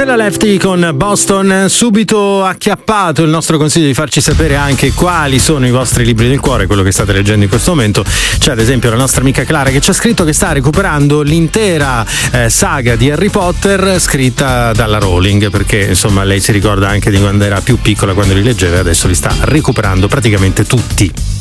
Fela Lefty con Boston. Subito acchiappato il nostro consiglio di farci sapere anche quali sono i vostri libri del cuore, quello che state leggendo in questo momento. C'è ad esempio la nostra amica Clara che ci ha scritto che sta recuperando l'intera saga di Harry Potter scritta dalla Rowling, perché insomma lei si ricorda anche di quando era più piccola, quando li leggeva, e adesso li sta recuperando praticamente tutti.